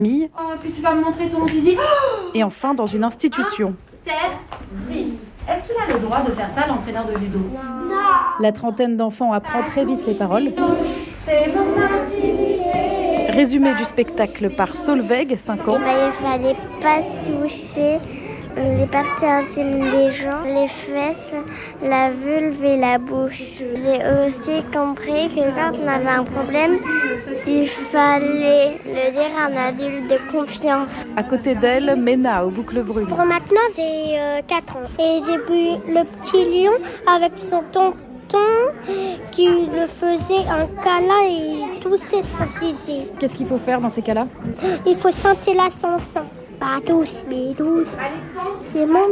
Oh, puis tu vas me montrer ton zizi. Et enfin dans une institution. Est-ce qu'il a le droit de faire ça, l'entraîneur de judo? Non. La trentaine d'enfants apprend très vite les paroles. C'est mon intimité. Résumé du spectacle par Solveig, 5 ans. Il fallait pas toucher les parties intimes des gens, les fesses, la vulve et la bouche. J'ai aussi compris que quand on avait un problème, il fallait le dire à un adulte de confiance. À côté d'elle, Mena aux boucles brunes. Pour maintenant, j'ai 4 ans. Et j'ai vu le petit lion avec son tonton qui le faisait un câlin et il toussait son zizi. Qu'est-ce qu'il faut faire dans ces cas-là? Il faut sentir la chanson. Pas douce, mais douce. C'est mon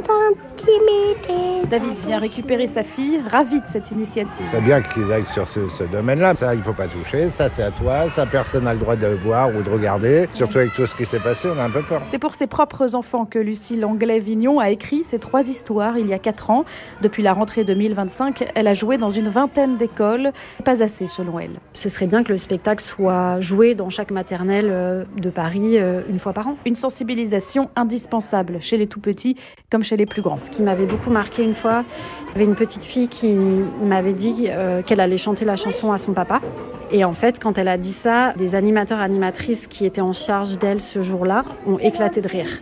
intimité. David vient récupérer sa fille, ravi de cette initiative. C'est bien qu'ils aillent sur ce domaine-là. Ça, il ne faut pas toucher. Ça, c'est à toi. Ça, personne n'a le droit de voir ou de regarder. Surtout avec tout ce qui s'est passé, on a un peu peur. C'est pour ses propres enfants que Lucie Langlais-Vignon a écrit ces 3 histoires il y a 4 ans. Depuis la rentrée 2025, elle a joué dans une vingtaine d'écoles. Pas assez, selon elle. Ce serait bien que le spectacle soit joué dans chaque maternelle de Paris une fois par an. Une sensibilisation indispensable chez les tout-petits comme chez les plus grands. Ce qui m'avait beaucoup marqué une fois, il y avait une petite fille qui m'avait dit qu'elle allait chanter la chanson à son papa. Et en fait, quand elle a dit ça, des animateurs, animatrices qui étaient en charge d'elle ce jour-là ont éclaté de rire.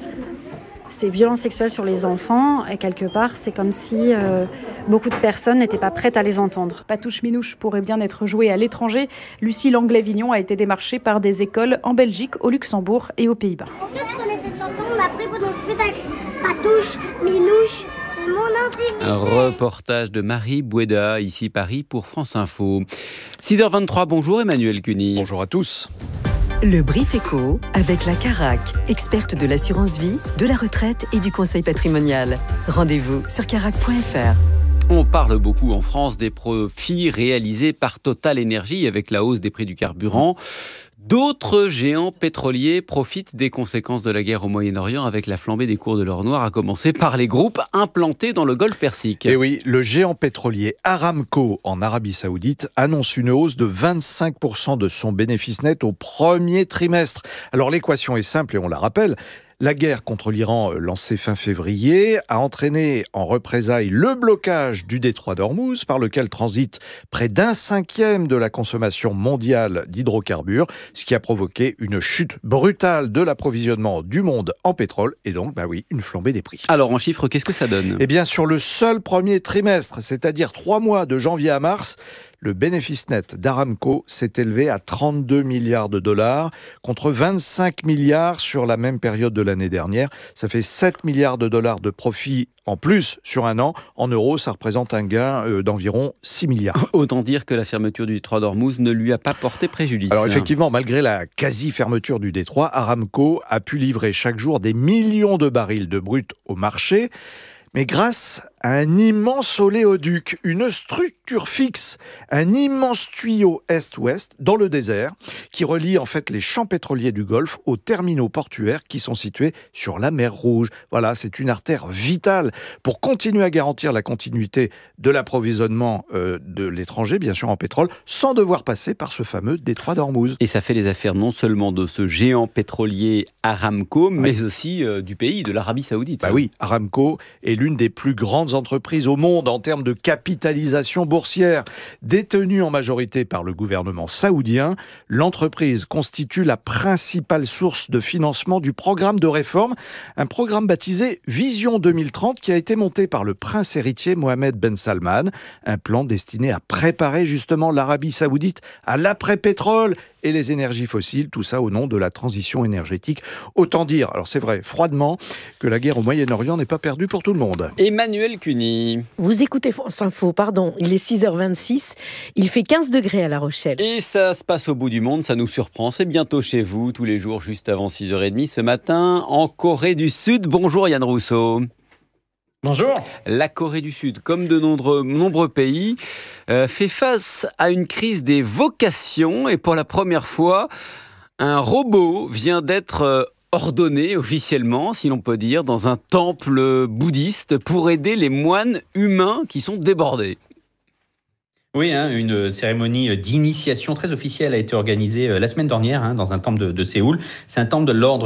Ces violences sexuelles sur les enfants, et quelque part, c'est comme si beaucoup de personnes n'étaient pas prêtes à les entendre. Patouche Minouche pourrait bien être jouée à l'étranger. Lucie Langlais-Vignon a été démarchée par des écoles en Belgique, au Luxembourg et aux Pays-Bas. Est-ce que tu connais cette chanson? On l'a pris pendant le spectacle. Patouche Minouche, c'est mon intimité. Un reportage de Marie Boueda, ici Paris, pour France Info. 6h23, bonjour Emmanuel Cuny. Bonjour à tous. Le Brief Éco avec la Carac, experte de l'assurance vie, de la retraite et du conseil patrimonial. Rendez-vous sur carac.fr. On parle beaucoup en France des profits réalisés par Total Energy avec la hausse des prix du carburant. D'autres géants pétroliers profitent des conséquences de la guerre au Moyen-Orient avec la flambée des cours de l'or noir, à commencer par les groupes implantés dans le Golfe Persique. Et oui, le géant pétrolier Aramco en Arabie Saoudite annonce une hausse de 25% de son bénéfice net au premier trimestre. Alors l'équation est simple et on la rappelle. La guerre contre l'Iran, lancée fin février, a entraîné en représailles le blocage du détroit d'Ormuz, par lequel transite près d'1/5 de la consommation mondiale d'hydrocarbures, ce qui a provoqué une chute brutale de l'approvisionnement du monde en pétrole et donc, une flambée des prix. Alors en chiffres, qu'est-ce que ça donne ? Eh bien, sur le seul premier trimestre, c'est-à-dire 3 mois de janvier à mars, le bénéfice net d'Aramco s'est élevé à 32 milliards de dollars contre 25 milliards sur la même période de l'année dernière. Ça fait 7 milliards de dollars de profit en plus sur un an. En euros, ça représente un gain d'environ 6 milliards. Autant dire que la fermeture du détroit d'Ormuz ne lui a pas porté préjudice. Alors effectivement, malgré la quasi-fermeture du détroit, Aramco a pu livrer chaque jour des millions de barils de brut au marché. Mais grâce à un immense oléoduc, une structure fixe, un immense tuyau est-ouest dans le désert qui relie en fait les champs pétroliers du Golfe aux terminaux portuaires qui sont situés sur la mer Rouge. Voilà, c'est une artère vitale pour continuer à garantir la continuité de l'approvisionnement de l'étranger, bien sûr en pétrole, sans devoir passer par ce fameux détroit d'Ormuz. Et ça fait les affaires non seulement de ce géant pétrolier Aramco, mais aussi du pays, de l'Arabie Saoudite. Oui, Aramco est l'une des plus grandes entreprises au monde en termes de capitalisation boursière. Détenue en majorité par le gouvernement saoudien, l'entreprise constitue la principale source de financement du programme de réforme, un programme baptisé Vision 2030 qui a été monté par le prince héritier Mohamed Ben Salman, un plan destiné à préparer justement l'Arabie Saoudite à l'après-pétrole et les énergies fossiles, tout ça au nom de la transition énergétique. Autant dire, alors c'est vrai, froidement, que la guerre au Moyen-Orient n'est pas perdue pour tout le monde. Emmanuel Cuny. Vous écoutez France Info, il est 6h26, il fait 15 degrés à La Rochelle. Et ça se passe au bout du monde, ça nous surprend, c'est bientôt chez vous, tous les jours juste avant 6h30 ce matin, en Corée du Sud. Bonjour Yann Rousseau. Bonjour. La Corée du Sud, comme de nombreux pays, fait face à une crise des vocations et pour la première fois, un robot vient d'être ordonné officiellement, si l'on peut dire, dans un temple bouddhiste pour aider les moines humains qui sont débordés. Oui, une cérémonie d'initiation très officielle a été organisée la semaine dernière dans un temple de Séoul. C'est un temple de l'ordre